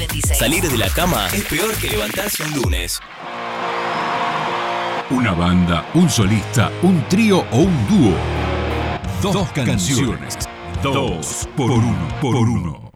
56. Salir de la cama es peor que levantarse un lunes. Una banda, un solista, un trío o un dúo. Dos canciones. 2 por 1 por 1.